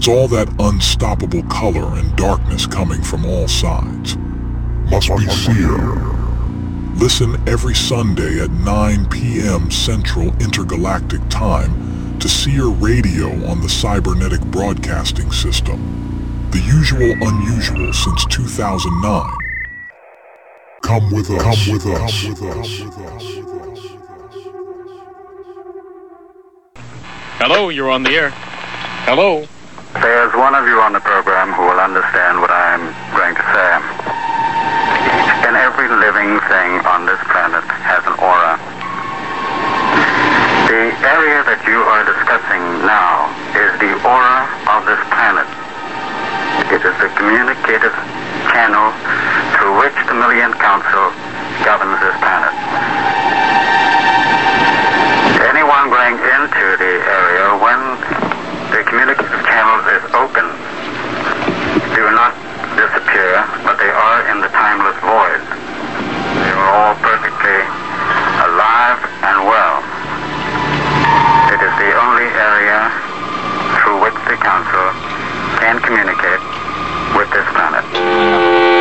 What's all that unstoppable color and darkness coming from all sides? Must be Seer. Listen every Sunday at 9 p.m. Central Intergalactic Time to Seer Radio on the Cybernetic Broadcasting System. The usual unusual since 2009. Come with us. Come with us. Come with us. Hello, you're on the air. Hello. There's one of you on the program who will understand what I'm going to say. Each and every living thing on this planet has an aura. The area that you are discussing now is the aura of this planet. It is the communicative channel through which the Million Council governs this planet. Anyone going into the area when the communicative channel is open do not disappear, but they are in the timeless void. They are all perfectly alive and well. It is the only area through which the council can communicate